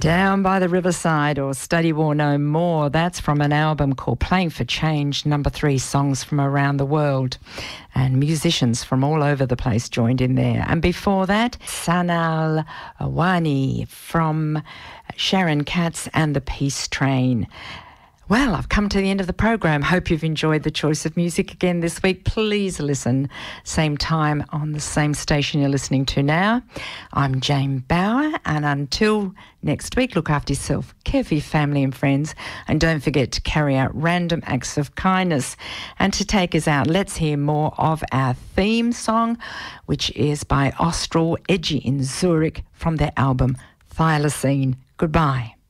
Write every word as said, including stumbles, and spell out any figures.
Down by the Riverside or Study War No More. That's from an album called Playing for Change, number three, songs from around the world. And musicians from all over the place joined in there. And before that, Sanal Awani from Sharon Katz and the Peace Train. Well, I've come to the end of the program. Hope you've enjoyed the choice of music again this week. Please listen same time on the same station you're listening to now. I'm Jane Bauer, and until next week, look after yourself, care for your family and friends, and don't forget to carry out random acts of kindness. And to take us out, let's hear more of our theme song, which is by Austral Edgy in Zurich from their album Thylacine. Goodbye.